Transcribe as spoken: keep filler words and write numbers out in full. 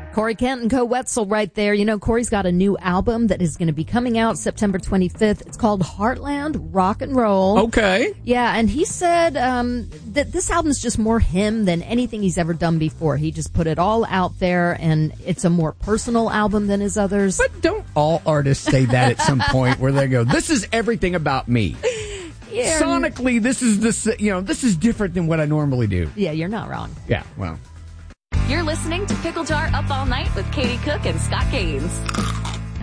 Corey Kent and Co. Wetzel right there. You know, Corey's got a new album that is going to be coming out September twenty-fifth. It's called Heartland Rock and Roll. Okay. Yeah, and he said um, that this album's just more him than anything he's ever done before. He just put it all out there, and it's a more personal album than his others. But don't all artists say that at some point where they go, this is everything about me? Yeah. Sonically, this is this, you know, this is different than what I normally do. Yeah, you're not wrong. Yeah, well. You're listening to Pickle Jar Up All Night with Katie Cook and Scott Gaines.